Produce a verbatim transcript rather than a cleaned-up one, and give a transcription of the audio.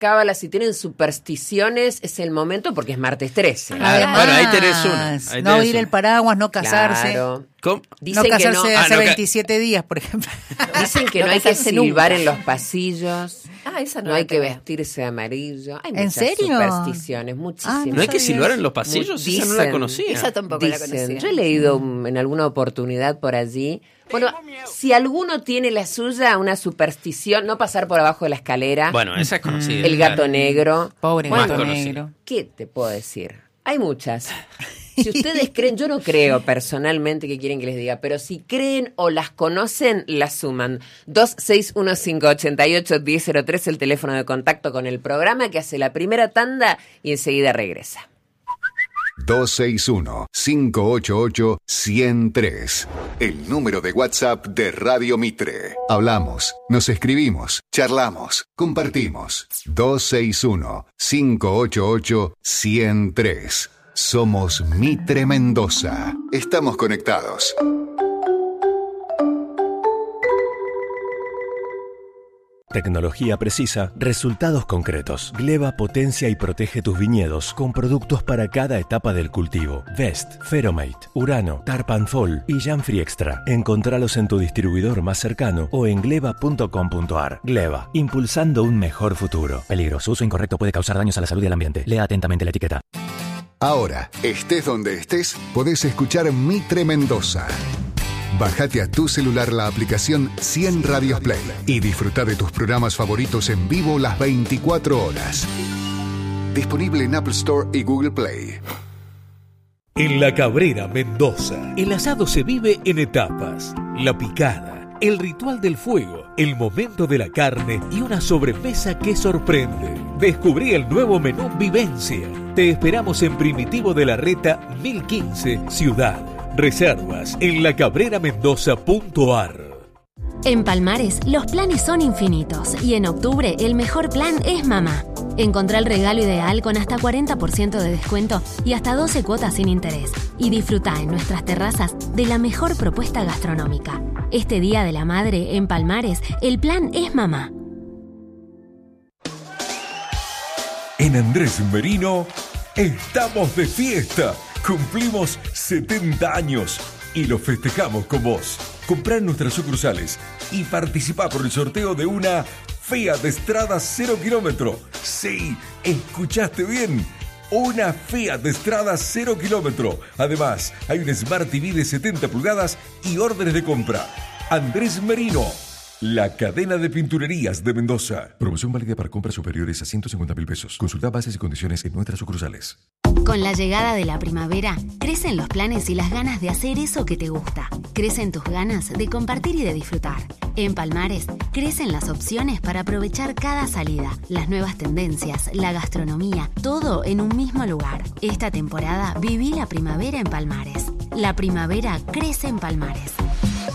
cábalas, si tienen supersticiones, es el momento porque es martes trece. Ah, bueno, ahí tenés una. Ahí no tenés ir una. el paraguas, no casarse. Claro. ¿Cómo? Dicen no casarse que no, hace ah, no, veintisiete días, por ejemplo. Dicen que no, No hay que casarse silbar nunca. en los pasillos. Ah, esa no, No hay la que tengo. vestirse de amarillo. Hay ¿En muchas serio? supersticiones, muchísimas. Ah, ¿No hay que sabía silbar eso. en los pasillos? Dicen- Esa no la conocía. Esa tampoco la Dicen, conocía. yo he leído um, en alguna oportunidad por allí. Bueno, si alguno tiene la suya, una superstición, no pasar por abajo de la escalera, Bueno, esa es conocida. el gato claro. negro. Pobre Más gato conocido. negro. ¿Qué te puedo decir? Hay muchas. Si ustedes creen, yo no creo personalmente que quieren que les diga, pero si creen o las conocen, las suman. dos seis uno cinco ocho ocho uno cero cero tres, el teléfono de contacto con el programa que hace la primera tanda y enseguida regresa. dos seis uno cinco ocho ocho uno cero tres. El número de WhatsApp de Radio Mitre. Hablamos, nos escribimos, charlamos, compartimos. dos seis uno cinco ocho ocho uno cero tres. Somos Mitre Mendoza. Estamos conectados. Tecnología precisa, resultados concretos. Gleva potencia y protege tus viñedos con productos para cada etapa del cultivo. Vest, Feromate, Urano, Tarpanfol y Janfree Extra. Encontralos en tu distribuidor más cercano o en gleva punto com punto ar. Gleva, impulsando un mejor futuro. Peligro, su uso incorrecto puede causar daños a la salud y al ambiente. Lea atentamente la etiqueta. Ahora, estés donde estés, podés escuchar Mitre Mendoza. Bájate a tu celular la aplicación cien Radios Play y disfruta de tus programas favoritos en vivo las veinticuatro horas. Disponible en Apple Store y Google Play. En La Cabrera, Mendoza, el asado se vive en etapas. La picada, el ritual del fuego, el momento de la carne y una sobremesa que sorprende. Descubrí el nuevo menú Vivencia. Te esperamos en Primitivo de la Reta mil quince, Ciudad. Reservas en la cabrera mendoza punto ar. En Palmares, los planes son infinitos y en octubre el mejor plan es mamá. Encontrá el regalo ideal con hasta cuarenta por ciento de descuento y hasta doce cuotas sin interés. Y disfrutá en nuestras terrazas de la mejor propuesta gastronómica. Este Día de la Madre en Palmares, el plan es mamá. En Andrés Merino, estamos de fiesta. Cumplimos setenta años y lo festejamos con vos. Comprá en nuestras sucursales y participá por el sorteo de una Fiat Strada cero kilómetro. Sí, escuchaste bien. Una Fiat Strada cero kilómetro. Además, hay un Smart T V de setenta pulgadas y órdenes de compra. Andrés Merino, la cadena de pinturerías de Mendoza. Promoción válida para compras superiores a ciento cincuenta mil pesos. Consulta bases y condiciones en nuestras sucursales. Con la llegada de la primavera, crecen los planes y las ganas de hacer eso que te gusta. Crecen tus ganas de compartir y de disfrutar. En Palmares, crecen las opciones para aprovechar cada salida, las nuevas tendencias, la gastronomía, todo en un mismo lugar. Esta temporada, viví la primavera en Palmares. La primavera crece en Palmares.